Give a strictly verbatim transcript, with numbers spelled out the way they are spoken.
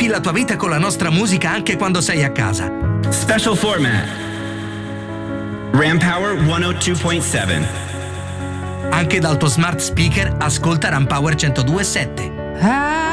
la tua vita con la nostra musica anche quando sei a casa. Special format. Rampower centodue point seven. Anche dal tuo smart speaker ascolta Rampower centodue virgola sette.